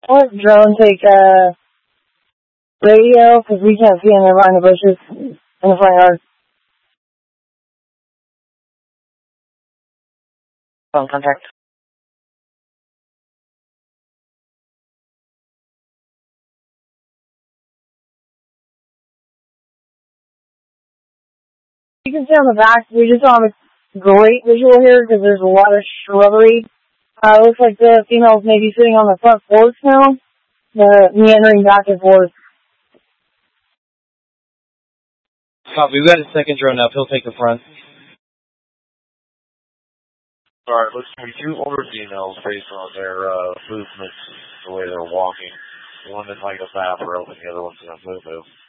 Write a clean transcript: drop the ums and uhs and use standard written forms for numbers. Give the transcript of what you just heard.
Let drone take radio, because we can't see anyone behind the bushes in the front yard. Phone contact. You can see on the back, we just don't have a great visual here because there's a lot of shrubbery. It looks like the female's maybe sitting on the front porch now, meandering back and forth. Copy. We've got a second drone up. He'll take the front. Alright, looks to be two older females based on their movements, the way they're walking. One is like a fast rope and the other one's in a moo-moo.